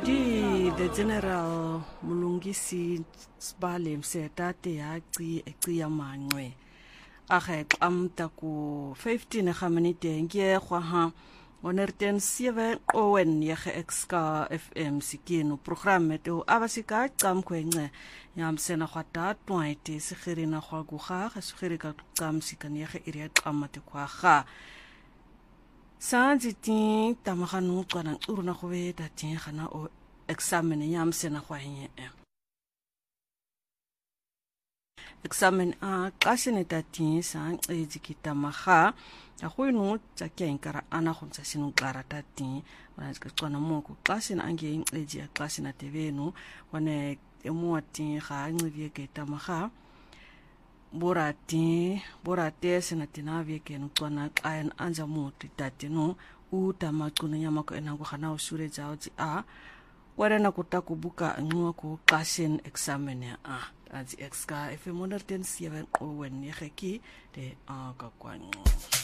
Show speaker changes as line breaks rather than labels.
Di the General Mulungisi Sibale Msetate yaci ya manqwe age xamta ku 15 gaminute ngie gwa onerten 7 owen yege exka FM sikino programme to abasika xamkhwenxe yamsena khwata twaite sigirina khwa guga gesugirika xamsikane yege iriya xamate khwa sanzi tin tamaganu xwana uruna khobe ta tin khana o examine yamsena khwaye examine a qasine ta tin san ejikita maga a khoinu tsakenkara ana khomtsa sinu klara ta tin wana xwana moko qasina ange eji a qasina tevenu wana emuati ga ncivie ke tamaga borate senatina vieke no tswana qayan anja muti tatino utamaquna yamako enango khana usure jaoji a warena kutakubuka nqwa ko qasin examine a azi exka if monerten 7 owen yeki de a ka kwanqo